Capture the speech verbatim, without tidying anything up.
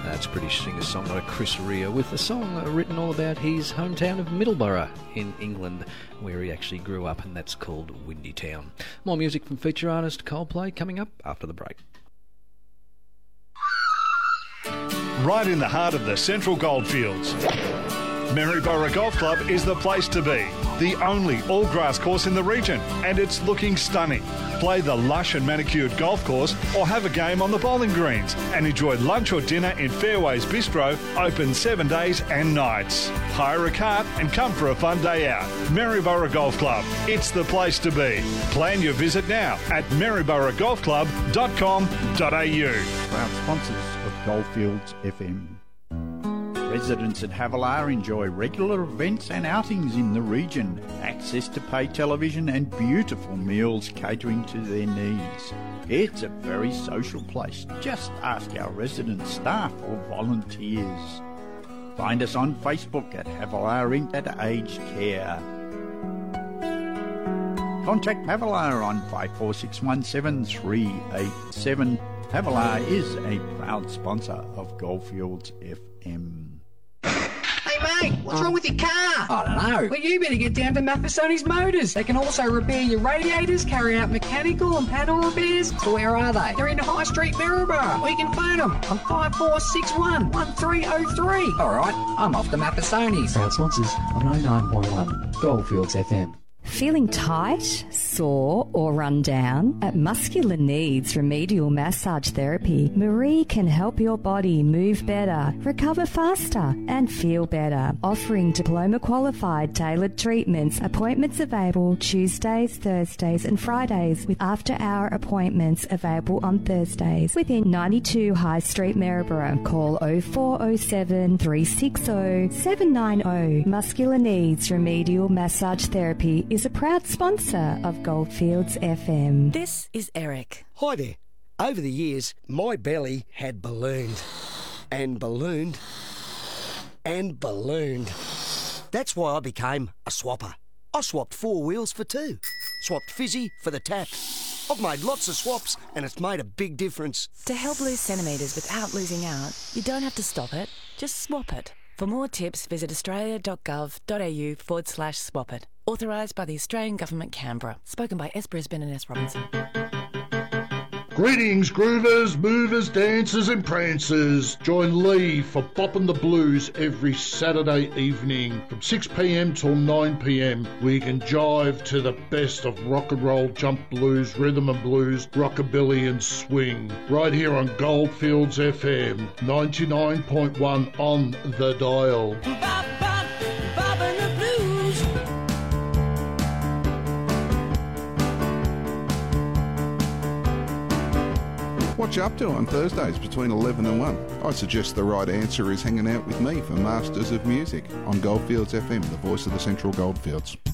That's British singer-songwriter Chris Rea with a song written all about his hometown of Middlesbrough in England, where he actually grew up, and that's called Windy Town. More music from feature artist Coldplay coming up after the break. Right in the heart of the Central Goldfields, Maryborough Golf Club is the place to be. The only all-grass course in the region, and it's looking stunning. Play the lush and manicured golf course or have a game on the bowling greens and enjoy lunch or dinner in Fairways Bistro, open seven days and nights. Hire a cart and come for a fun day out. Maryborough Golf Club, it's the place to be. Plan your visit now at maryborough golf club dot com dot a u. Proud sponsors of Goldfields F M. Residents at Havilah enjoy regular events and outings in the region, access to pay television and beautiful meals catering to their needs. It's a very social place. Just ask our resident staff or volunteers. Find us on Facebook at Havilah Incorporated Aged Care. Contact Havilah on five four six one seven three eight seven. Havilah is a proud sponsor of Goldfields F M. Hey, what's wrong with your car? I don't know. Well, you better get down to Mathesoni's Motors. They can also repair your radiators, carry out mechanical and panel repairs. So where are they? They're in High Street, Maryborough. Or you can phone them on five four six one one three oh three. All right, I'm off to Mathesoni's. Proud sponsors on oh nine point one Goldfields F M. Feeling tight, sore or run down? At Muscular Needs Remedial Massage Therapy, Marie can help your body move better, recover faster and feel better. Offering diploma-qualified tailored treatments, appointments available Tuesdays, Thursdays and Fridays, with after-hour appointments available on Thursdays within ninety-two High Street, Maryborough. Call oh four oh seven, three six oh, seven nine oh. Muscular Needs Remedial Massage Therapy is a proud sponsor of Goldfields F M. This is Eric. Hi there. Over the years, my belly had ballooned and ballooned and ballooned. That's why I became a swapper. I swapped four wheels for two. Swapped fizzy for the tap. I've made lots of swaps and it's made a big difference. To help lose centimetres without losing out, you don't have to stop it, just swap it. For more tips, visit australia.gov.au forward slash swap it. Authorised by the Australian Government, Canberra. Spoken by S. Brisbane and S. Robinson. Greetings, groovers, movers, dancers and prancers. Join Lee for Boppin' the Blues every Saturday evening from six p m till nine p m, where you can jive to the best of rock and roll, jump blues, rhythm and blues, rockabilly and swing. Right here on Goldfields F M, ninety-nine point one on the dial. What you up to on Thursdays between eleven and one? I suggest the right answer is hanging out with me for Masters of Music on Goldfields F M, the voice of the Central Goldfields.